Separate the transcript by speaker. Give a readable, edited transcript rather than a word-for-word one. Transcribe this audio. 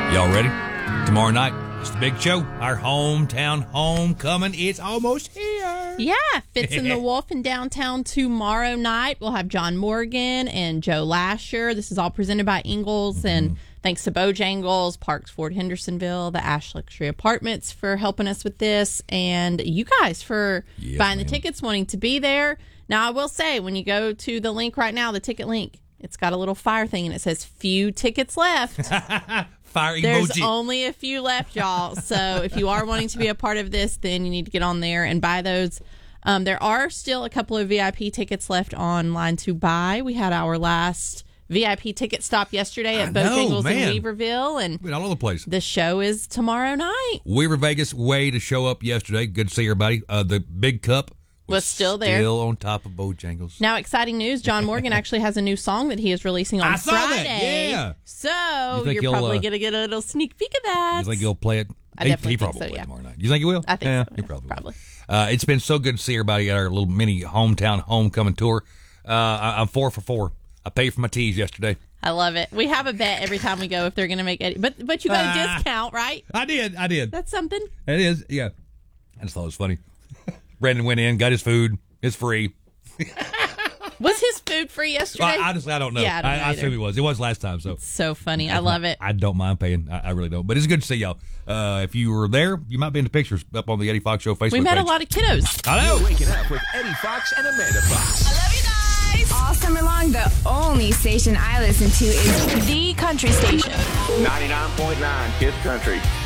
Speaker 1: Y'all ready? Tomorrow night, it's the big show. Our hometown homecoming. It's almost here.
Speaker 2: Yeah, Fitz and the Wolf in downtown tomorrow night. We'll have John Morgan and Joe Lasher. This is all presented by Ingalls, and thanks to Bojangles, Parks Ford Hendersonville, the Ash Luxury Apartments for helping us with this, and you guys for buying the tickets, wanting to be there. Now, I will say, when you go to the link right now, the ticket link, it's got a little fire thing, and it says few tickets left.
Speaker 1: Fire emoji.
Speaker 2: There's only a few left, y'all. So if you are wanting to be a part of this, then you need to get on there and buy those. There are still a couple of VIP tickets left online to buy. We had our last VIP ticket stop yesterday at Bojangles in Weaverville, and
Speaker 1: all over the place.
Speaker 2: The show is tomorrow night.
Speaker 1: Weaver Vegas, way to show up yesterday. Good to see everybody. The big cup
Speaker 2: was still there.
Speaker 1: Still on top of Bojangles.
Speaker 2: Now, exciting news. John Morgan actually has a new song that he is releasing on Friday.
Speaker 1: I saw that, yeah.
Speaker 2: So you're probably going to get a little sneak peek of that.
Speaker 1: You think he'll play it?
Speaker 2: I definitely
Speaker 1: think
Speaker 2: so,
Speaker 1: play
Speaker 2: yeah.
Speaker 1: it tomorrow night. You think he will?
Speaker 2: I think so.
Speaker 1: He probably will. It's been so good to see everybody at our little mini hometown homecoming tour. I'm 4 for 4. I paid for my teas yesterday.
Speaker 2: I love it. We have a bet every time we go if they're going to make it. But you got a discount, right?
Speaker 1: I did.
Speaker 2: That's something.
Speaker 1: It is, yeah. I just thought it was funny. Brandon went in, got his food. It's free.
Speaker 2: Was his food free yesterday?
Speaker 1: Well, honestly, I don't know.
Speaker 2: Yeah,
Speaker 1: I assume it was. It was last time.
Speaker 2: So funny. I love it.
Speaker 1: I don't mind paying. I really don't. But it's good to see y'all. If you were there, you might be in the pictures up on the Eddie Fox Show Facebook page.
Speaker 2: We met a lot of kiddos.
Speaker 1: I know.
Speaker 3: You're waking up with Eddie Fox and Amanda Fox.
Speaker 4: I love you guys. All summer long, the only station I listen to is the country station.
Speaker 3: 99.9 Kiss Country.